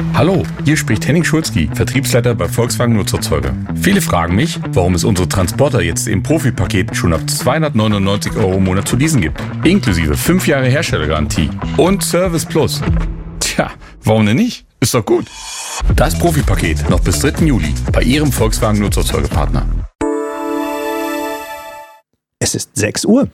Hallo, hier spricht Henning Schulzki, Vertriebsleiter bei Volkswagen Nutzerzeuger. Viele fragen mich, warum es unsere Transporter jetzt im Profi-Paket schon ab 299 € im Monat zu leasen gibt. Inklusive 5 Jahre Herstellergarantie und Service Plus. Tja, warum denn nicht? Ist doch gut. Das Profi-Paket noch bis 3. Juli bei Ihrem Volkswagen Nutzerzeugerpartner. Es ist 6 Uhr.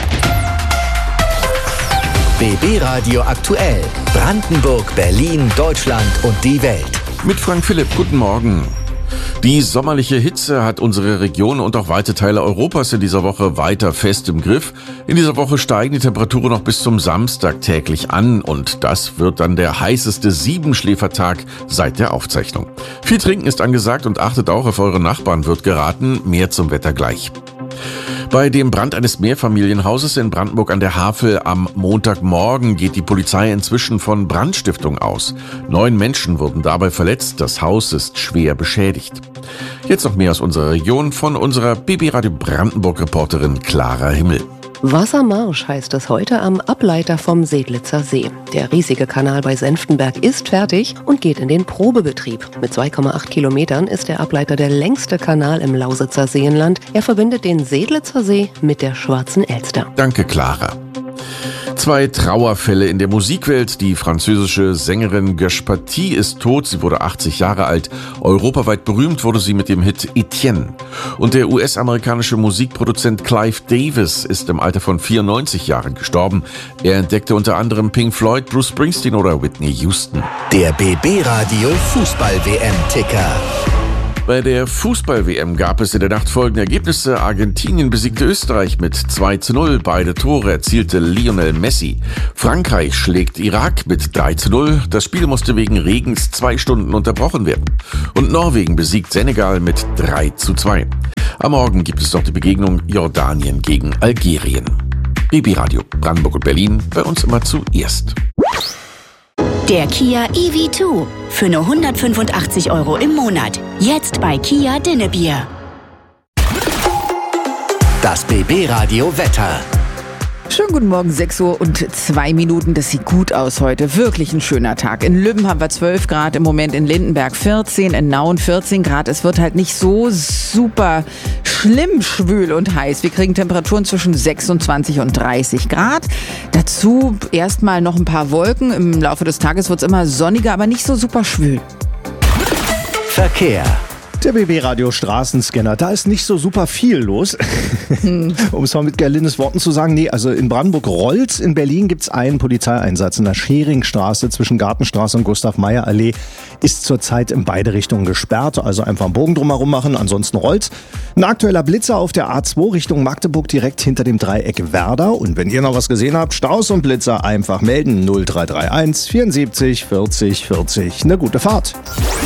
BB Radio aktuell. Brandenburg, Berlin, Deutschland und die Welt. Mit Frank Philipp, guten Morgen. Die sommerliche Hitze hat unsere Region und auch weite Teile Europas in dieser Woche weiter fest im Griff. In dieser Woche steigen die Temperaturen noch bis zum Samstag täglich an und das wird dann der heißeste Siebenschläfertag seit der Aufzeichnung. Viel trinken ist angesagt und achtet auch auf eure Nachbarn, wird geraten. Mehr zum Wetter gleich. Bei dem Brand eines Mehrfamilienhauses in Brandenburg an der Havel am Montagmorgen geht die Polizei inzwischen von Brandstiftung aus. 9 Menschen wurden dabei verletzt, das Haus ist schwer beschädigt. Jetzt noch mehr aus unserer Region von unserer BB Radio Brandenburg-Reporterin Clara Himmel. Wassermarsch heißt es heute am Ableiter vom Sedlitzer See. Der riesige Kanal bei Senftenberg ist fertig und geht in den Probebetrieb. Mit 2,8 Kilometern ist der Ableiter der längste Kanal im Lausitzer Seenland. Er verbindet den Sedlitzer See mit der Schwarzen Elster. Danke, Clara. 2 Trauerfälle in der Musikwelt. Die französische Sängerin Göche Paty ist tot. Sie wurde 80 Jahre alt. Europaweit berühmt wurde sie mit dem Hit Etienne. Und der US-amerikanische Musikproduzent Clive Davis ist im Alter von 94 Jahren gestorben. Er entdeckte unter anderem Pink Floyd, Bruce Springsteen oder Whitney Houston. Der BB Radio Fußball-WM-Ticker. Bei der Fußball-WM gab es in der Nacht folgende Ergebnisse. Argentinien besiegte Österreich mit 2:0. Beide Tore erzielte Lionel Messi. Frankreich schlägt Irak mit 3:0. Das Spiel musste wegen Regens 2 Stunden unterbrochen werden. Und Norwegen besiegt Senegal mit 3:2. Am Morgen gibt es noch die Begegnung Jordanien gegen Algerien. BB Radio Brandenburg und Berlin, bei uns immer zuerst. Der Kia EV2 für nur 185 € im Monat. Jetzt bei Kia Dinnebier. Das BB Radio Wetter. Schönen guten Morgen, 6 Uhr und 2 Minuten. Das sieht gut aus heute. Wirklich ein schöner Tag. In Lübben haben wir 12 Grad, im Moment in Lindenberg 14, in Nauen 14 Grad. Es wird halt nicht so super schlimm schwül und heiß. Wir kriegen Temperaturen zwischen 26 und 30 Grad. Dazu erstmal noch ein paar Wolken. Im Laufe des Tages wird es immer sonniger, aber nicht so super schwül. Verkehr. Der BB-Radio Straßenscanner, da ist nicht so super viel los. Um es mal mit Gerlindes Worten zu sagen, nee, also in Brandenburg-Rolz in Berlin gibt es einen Polizeieinsatz. In der Scheringstraße zwischen Gartenstraße und Gustav-Meyer-Allee ist zurzeit in beide Richtungen gesperrt. Also einfach einen Bogen drumherum machen, ansonsten Rolz. Ein aktueller Blitzer auf der A2 Richtung Magdeburg direkt hinter dem Dreieck Werder. Und wenn ihr noch was gesehen habt, Staus und Blitzer einfach melden. 0331 74 40 40. Eine gute Fahrt.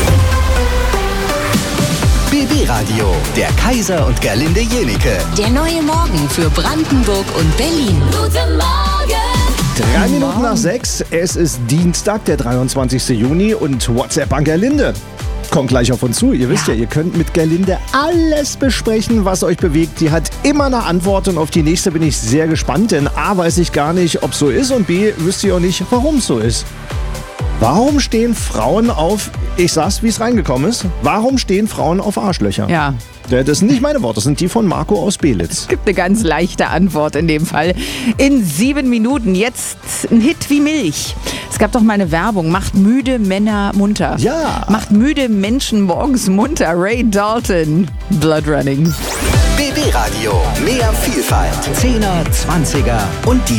BB Radio, der Kaiser und Gerlinde Jenike. Der neue Morgen für Brandenburg und Berlin. Guten Morgen! 3 Minuten nach 6, es ist Dienstag, der 23. Juni und WhatsApp an Gerlinde. Kommt gleich auf uns zu. Ihr wisst ja, ihr könnt mit Gerlinde alles besprechen, was euch bewegt. Die hat immer eine Antwort und auf die nächste bin ich sehr gespannt, denn A, weiß ich gar nicht, ob es so ist und B, wüsst ihr auch nicht, warum es so ist. Warum stehen Frauen auf, ich sag's, wie es reingekommen ist, warum stehen Frauen auf Arschlöcher? Ja. Das sind nicht meine Worte, das sind die von Marco aus Belitz. Es gibt eine ganz leichte Antwort in dem Fall. In 7 Minuten jetzt ein Hit wie Milch. Es gab doch mal eine Werbung, macht müde Männer munter. Ja. Macht müde Menschen morgens munter. Ray Dalton, Blood Running. BB Radio, mehr Vielfalt. 10er, 20er und die